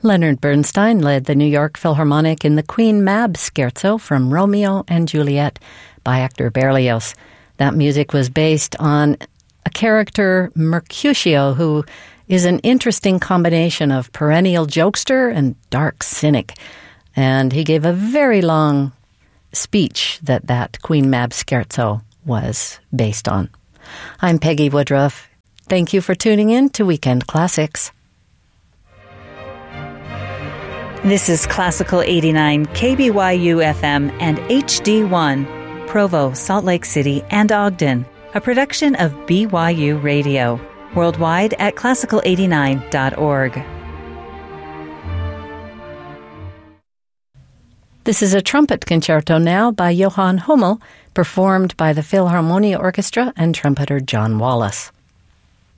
Leonard Bernstein led the New York Philharmonic in the Queen Mab Scherzo from Romeo and Juliet by Hector Berlioz. That music was based on a character, Mercutio, who is an interesting combination of perennial jokester and dark cynic. And he gave a very long speech that Queen Mab Scherzo was based on. I'm Peggy Woodruff. Thank you for tuning in to Weekend Classics. This is Classical 89 KBYU FM and HD1, Provo, Salt Lake City, and Ogden, a production of BYU Radio, worldwide at classical89.org. This is a trumpet concerto now by Johann Hummel, performed by the Philharmonia Orchestra and trumpeter John Wallace.